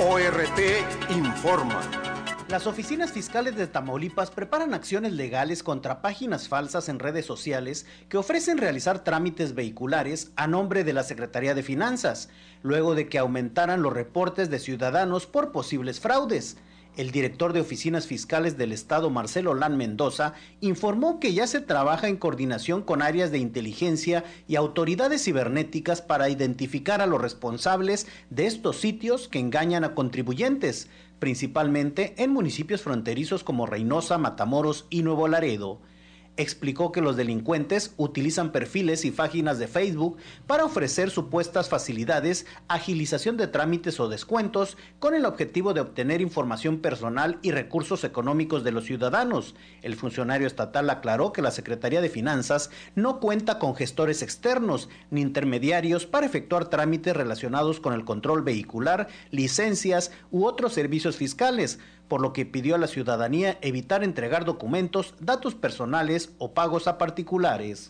ORT informa. Las oficinas fiscales de Tamaulipas preparan acciones legales contra páginas falsas en redes sociales que ofrecen realizar trámites vehiculares a nombre de la Secretaría de Finanzas, luego de que aumentaran los reportes de ciudadanos por posibles fraudes. El director de Oficinas Fiscales del Estado, Marcelo Lan Mendoza, informó que ya se trabaja en coordinación con áreas de inteligencia y autoridades cibernéticas para identificar a los responsables de estos sitios que engañan a contribuyentes, principalmente en municipios fronterizos como Reynosa, Matamoros y Nuevo Laredo. Explicó que los delincuentes utilizan perfiles y páginas de Facebook para ofrecer supuestas facilidades, agilización de trámites o descuentos con el objetivo de obtener información personal y recursos económicos de los ciudadanos. El funcionario estatal aclaró que la Secretaría de Finanzas no cuenta con gestores externos ni intermediarios para efectuar trámites relacionados con el control vehicular, licencias u otros servicios fiscales, por lo que pidió a la ciudadanía evitar entregar documentos, datos personales o pagos a particulares.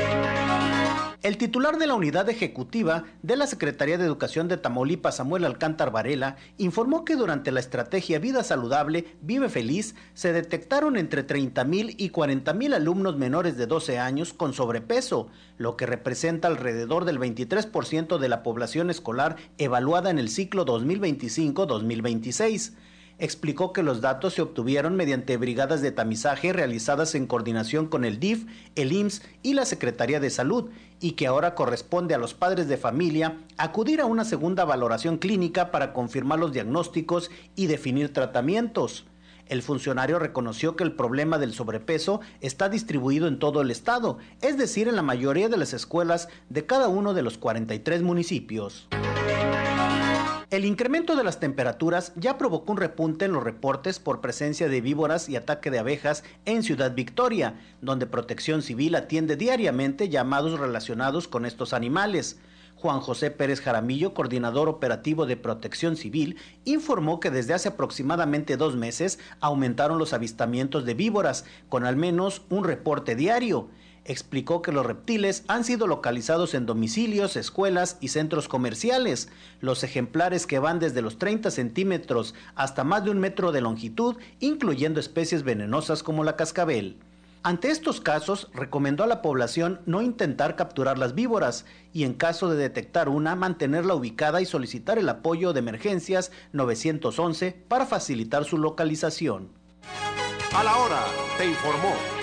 El titular de la unidad ejecutiva de la Secretaría de Educación de Tamaulipas, Samuel Alcántar Varela, informó que durante la estrategia Vida Saludable, Vive Feliz, se detectaron entre 30,000 y 40,000 alumnos menores de 12 años con sobrepeso, lo que representa alrededor del 23% de la población escolar evaluada en el ciclo 2025-2026. Explicó que los datos se obtuvieron mediante brigadas de tamizaje realizadas en coordinación con el DIF, el IMSS y la Secretaría de Salud, y que ahora corresponde a los padres de familia acudir a una segunda valoración clínica para confirmar los diagnósticos y definir tratamientos. El funcionario reconoció que el problema del sobrepeso está distribuido en todo el estado, es decir, en la mayoría de las escuelas de cada uno de los 43 municipios. El incremento de las temperaturas ya provocó un repunte en los reportes por presencia de víboras y ataque de abejas en Ciudad Victoria, donde Protección Civil atiende diariamente llamados relacionados con estos animales. Juan José Pérez Jaramillo, coordinador operativo de Protección Civil, informó que desde hace aproximadamente 2 meses aumentaron los avistamientos de víboras, con al menos un reporte diario. Explicó que los reptiles han sido localizados en domicilios, escuelas y centros comerciales. Los ejemplares que van desde los 30 centímetros hasta más de 1 metro de longitud, incluyendo especies venenosas como la cascabel. Ante estos casos, recomendó a la población no intentar capturar las víboras y, en caso de detectar una, mantenerla ubicada y solicitar el apoyo de emergencias 911 para facilitar su localización. A la hora, te informó